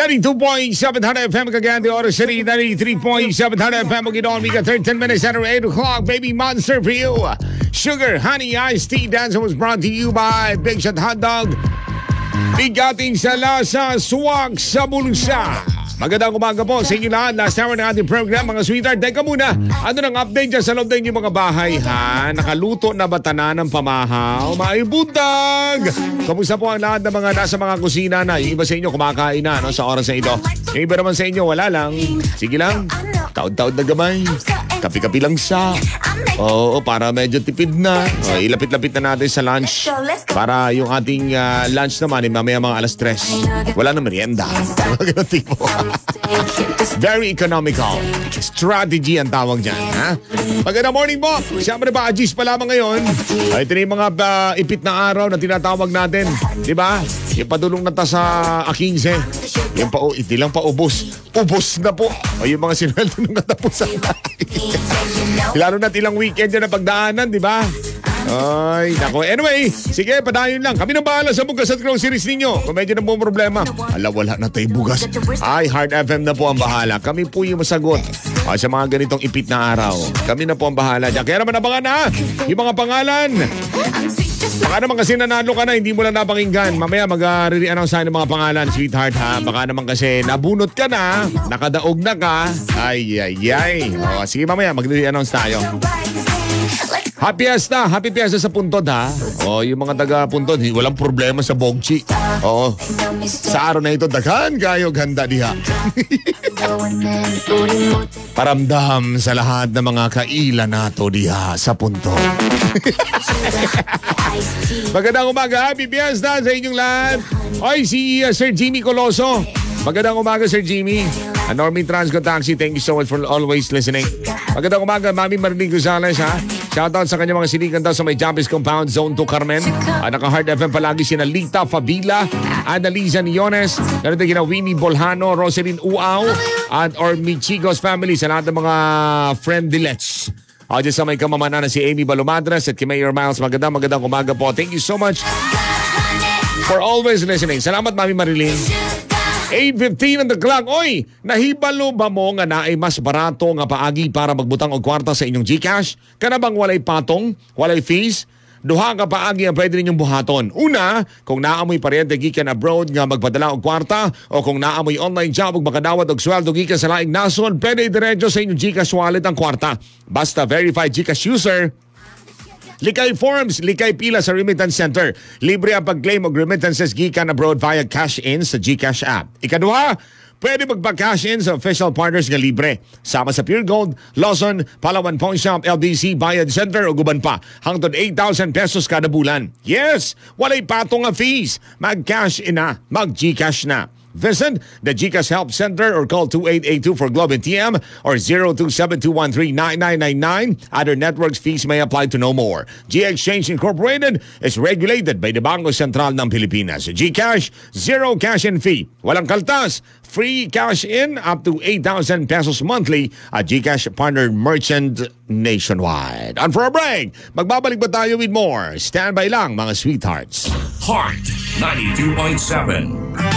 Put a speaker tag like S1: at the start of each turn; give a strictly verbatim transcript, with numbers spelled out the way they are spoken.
S1: ninety-two point seven Hana F M Cagayan de Oro City, ninety-three point seven Hana F M Bukidnon. We got thirteen minutes after eight o'clock. Baby Monster for you. Sugar, honey, iced tea. Dance was brought to you by Big Shot Hot Dog. Bigating sa lasa, swak sa bulsa. Magandang umaga po sa inyo lahat. Last hour ng ating program, mga sweetheart. Teka muna, ano nang update dyan sa loob ng inyong mga bahay, ha? Nakaluto na ba tanan ng pamahaw? Maibundag! Kamusta po ang lahat ng mga nasa mga kusina na? Yung iba sa inyo kumakain na, no, sa oras na ito. Yung iba naman sa inyo, wala lang. Sige lang, taod-taod na gamay. Kapi-kapi lang sa. Oo, para medyo tipid na. O, ilapit-lapit na natin sa lunch. Para yung ating uh, lunch naman, eh, mamaya mga alas tres. Wala na merienda. Ganun tipo. Very economical. Strategy ang tawag dyan, ha? Magandang morning po. Siyempre ba, Ajis pa lamang ngayon. Ay, ito na yung mga uh, ipit na araw na tinatawag natin. Diba? Yung padulong na ta sa A quince. Yung pa, oh, iti lang pa ubos. Ubos na po. O yung mga sinweldo nung katapusan. Lalo na ilang weekend dyan na pagdaanan, diba? Ay, nako. Anyway, sige, padayon lang. Kami na bahala sa bugas at groceries ninyo. Kung medyo na po problema, ala, wala na tayo bugas. Ay, Heart F M na po ang bahala. Kami po yung masagot ay, sa mga ganitong ipit na araw. Kami na po ang bahala dyan. Kaya naman abangan na yung mga pangalan. Baka naman kasi nanalo ka na, hindi mo lang napakinggan. Mamaya mag-re-announce tayo ng mga pangalan, sweetheart, ha? Baka naman kasi nabunot ka na, nakadaog na ka. Ay, ay, ay. O, sige, mamaya mag-re-announce tayo. Happy Fiesta, Happy Fiesta sa Puntod, ha? O, yung mga taga Puntod, walang problema sa bogchi. Oo. Sa araw na ito, daghan kayo ganda diha. Paramdam sa lahat ng mga kaila nato diha sa Puntod. Magandang umaga, Happy Fiesta sa inyong lahat. Oy, si uh, Sir Jimmy Coloso. Magandang umaga, Sir Jimmy. Uh, Normie Transco Taxi, thank you so much for always listening. Magandang umaga, Mami Marlene Gonzalez, ha? Shoutout sa kanyang mga sinigan daw sa may Jumpers Compound, Zone two, Carmen. Uh, Naka-Heart F M palagi si Lita Favila, Annalisa Niones, ganito kina Winnie Bolhano, Roselyn Uaw, at or Michigos family sa lahat ng mga friendlets. Uh, dyan sa may kamamana na si Amy Balomadras at kay Mayor Miles. Magandang magandang umaga po. Thank you so much for always listening. Salamat, Mami Marilyn. eight fifteen on the clock. Oy, nahibalo ba mo nga na ay mas barato nga paagi para magbutang og kwarta sa inyong GCash? Kana bang walay patong, walay fees? Duha ka paagi ang pwede ninyong buhaton. Una, kung naamoy paryente gikan abroad nga magpadala og kwarta o kung naamoy online job ug makadawat og sweldo gikan sa laing nasod, pwede diretso sa inyong GCash wallet ang kwarta. Basta verified GCash user. Likay forms, likay pila sa Remittance Center. Libre ang pag-claim og remittances gikan abroad via cash-in sa GCash app. Ikaduha, pwede magpa-cash-in sa official partners nga libre. Sama sa Pure Gold, Lawson, Palawan Pawn Shop, L B C, Bayad Center o guban pa. Hangtod eight thousand pesos kada bulan. Yes, walay patong nga fees. Mag-cash-in na, mag-GCash na. Visit the GCash Help Center or call two eight eight two for Globe and T M or zero two seven two one three nine nine nine nine. Other networks fees may apply to know more. G-Exchange Incorporated is regulated by the Bangko Sentral ng Pilipinas. GCash, zero cash-in fee. Walang kaltas. Free cash-in up to eight thousand pesos monthly at GCash partner merchant nationwide. And for a break, magbabalik ba tayo with more? Stand by lang, mga sweethearts.
S2: Heart ninety-two point seven.